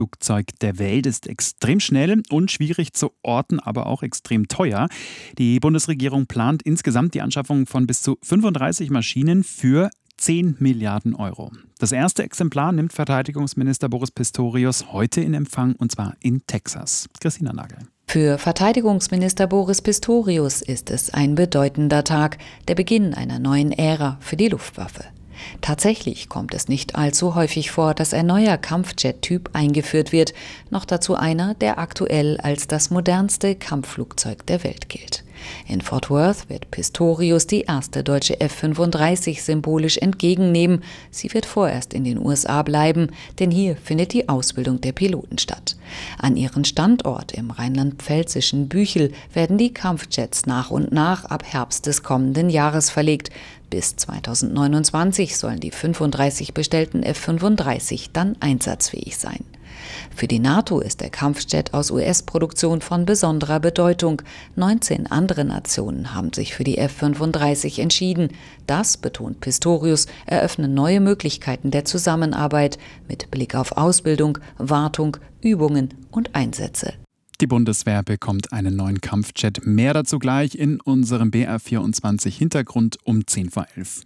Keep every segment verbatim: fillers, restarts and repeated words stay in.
Flugzeug der Welt ist extrem schnell und schwierig zu orten, aber auch extrem teuer. Die Bundesregierung plant insgesamt die Anschaffung von bis zu fünfunddreißig Maschinen für zehn Milliarden Euro. Das erste Exemplar nimmt Verteidigungsminister Boris Pistorius heute in Empfang, und zwar in Texas. Christina Nagel. Für Verteidigungsminister Boris Pistorius ist es ein bedeutender Tag, der Beginn einer neuen Ära für die Luftwaffe. Tatsächlich kommt es nicht allzu häufig vor, dass ein neuer Kampfjet-Typ eingeführt wird, noch dazu einer, der aktuell als das modernste Kampfflugzeug der Welt gilt. In Fort Worth wird Pistorius die erste deutsche F fünfunddreißig symbolisch entgegennehmen. Sie wird vorerst in den U S A bleiben, denn hier findet die Ausbildung der Piloten statt. An ihren Standort im rheinland-pfälzischen Büchel werden die Kampfjets nach und nach ab Herbst des kommenden Jahres verlegt. Bis zweitausendneunundzwanzig sollen die fünfunddreißig bestellten F fünfunddreißig dann einsatzfähig sein. Für die NATO ist der Kampfjet aus U S-Produktion von besonderer Bedeutung. neunzehn andere Nationen haben sich für die F fünfunddreißig entschieden. Das, betont Pistorius, eröffne neue Möglichkeiten der Zusammenarbeit mit Blick auf Ausbildung, Wartung, Übungen und Einsätze. Die Bundeswehr bekommt einen neuen Kampfjet. Mehr dazu gleich in unserem B R vierundzwanzig Hintergrund um zehn vor elf.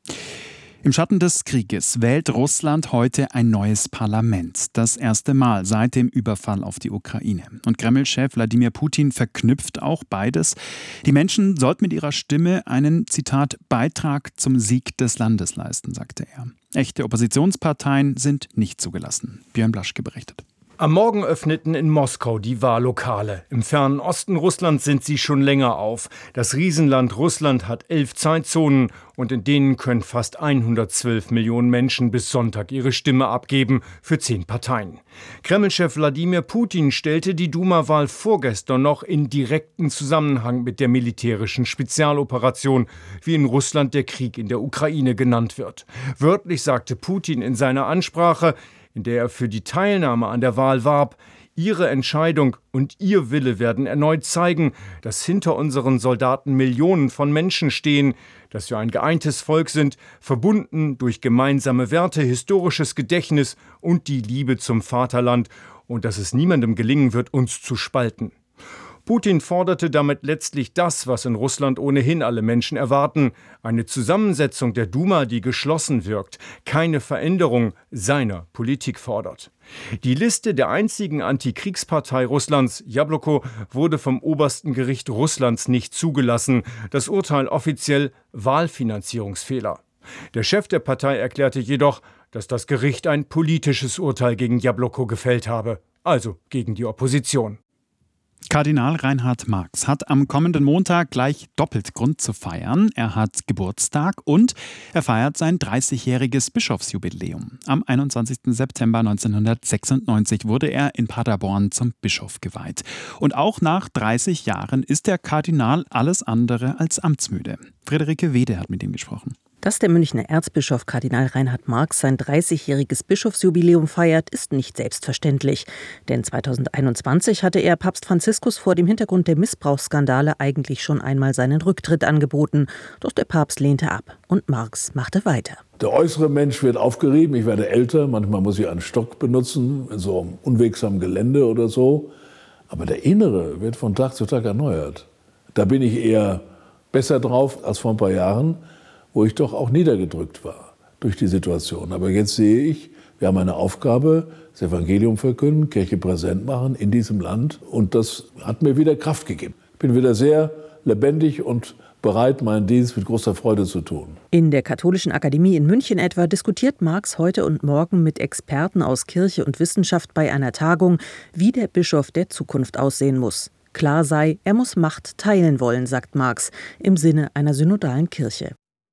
Im Schatten des Krieges wählt Russland heute ein neues Parlament. Das erste Mal seit dem Überfall auf die Ukraine. Und Kreml-Chef Wladimir Putin verknüpft auch beides. Die Menschen sollten mit ihrer Stimme einen, Zitat, Beitrag zum Sieg des Landes leisten, sagte er. Echte Oppositionsparteien sind nicht zugelassen. Björn Blaschke berichtet. Am Morgen öffneten in Moskau die Wahllokale. Im fernen Osten Russlands sind sie schon länger auf. Das Riesenland Russland hat elf Zeitzonen und in denen können fast hundertzwölf Millionen Menschen bis Sonntag ihre Stimme abgeben für zehn Parteien. Kreml-Chef Wladimir Putin stellte die Duma-Wahl vorgestern noch in direkten Zusammenhang mit der militärischen Spezialoperation, wie in Russland der Krieg in der Ukraine genannt wird. Wörtlich sagte Putin in seiner Ansprache, in der er für die Teilnahme an der Wahl warb: Ihre Entscheidung und Ihr Wille werden erneut zeigen, dass hinter unseren Soldaten Millionen von Menschen stehen, dass wir ein geeintes Volk sind, verbunden durch gemeinsame Werte, historisches Gedächtnis und die Liebe zum Vaterland, und dass es niemandem gelingen wird, uns zu spalten. Putin forderte damit letztlich das, was in Russland ohnehin alle Menschen erwarten: eine Zusammensetzung der Duma, die geschlossen wirkt, keine Veränderung seiner Politik fordert. Die Liste der einzigen Antikriegspartei Russlands, Jabloko, wurde vom obersten Gericht Russlands nicht zugelassen. Das Urteil offiziell Wahlfinanzierungsfehler. Der Chef der Partei erklärte jedoch, dass das Gericht ein politisches Urteil gegen Jabloko gefällt habe, also gegen die Opposition. Kardinal Reinhard Marx hat am kommenden Montag gleich doppelt Grund zu feiern. Er hat Geburtstag und er feiert sein dreißigjähriges Bischofsjubiläum. Am einundzwanzigsten September neunzehnhundertsechsundneunzig wurde er in Paderborn zum Bischof geweiht. Und auch nach dreißig Jahren ist der Kardinal alles andere als amtsmüde. Friederike Wede hat mit ihm gesprochen. Dass der Münchner Erzbischof Kardinal Reinhard Marx sein dreißigjähriges Bischofsjubiläum feiert, ist nicht selbstverständlich. Denn zweitausendeinundzwanzig hatte er Papst Franziskus vor dem Hintergrund der Missbrauchsskandale eigentlich schon einmal seinen Rücktritt angeboten. Doch der Papst lehnte ab und Marx machte weiter. Der äußere Mensch wird aufgerieben, ich werde älter, manchmal muss ich einen Stock benutzen, in so einem unwegsamen Gelände oder so. Aber der Innere wird von Tag zu Tag erneuert. Da bin ich eher besser drauf als vor ein paar Jahren, wo ich doch auch niedergedrückt war durch die Situation. Aber jetzt sehe ich, wir haben eine Aufgabe, das Evangelium verkünden, Kirche präsent machen in diesem Land. Und das hat mir wieder Kraft gegeben. Ich bin wieder sehr lebendig und bereit, meinen Dienst mit großer Freude zu tun. In der Katholischen Akademie in München etwa diskutiert Marx heute und morgen mit Experten aus Kirche und Wissenschaft bei einer Tagung, wie der Bischof der Zukunft aussehen muss. Klar sei, er muss Macht teilen wollen, sagt Marx, im Sinne einer synodalen Kirche.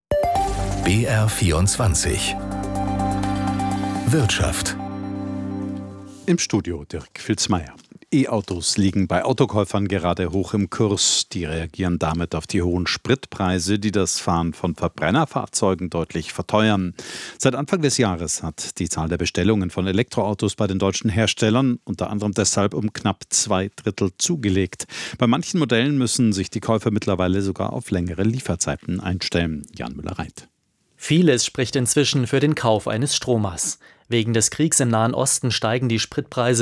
B R vierundzwanzig Wirtschaft. Im Studio Dirk Filzmeier. E-Autos liegen bei Autokäufern gerade hoch im Kurs. Die reagieren damit auf die hohen Spritpreise, die das Fahren von Verbrennerfahrzeugen deutlich verteuern. Seit Anfang des Jahres hat die Zahl der Bestellungen von Elektroautos bei den deutschen Herstellern unter anderem deshalb um knapp zwei Drittel zugelegt. Bei manchen Modellen müssen sich die Käufer mittlerweile sogar auf längere Lieferzeiten einstellen. Jan Müller-Reit. Vieles spricht inzwischen für den Kauf eines Stromers. Wegen des Kriegs im Nahen Osten steigen die Spritpreise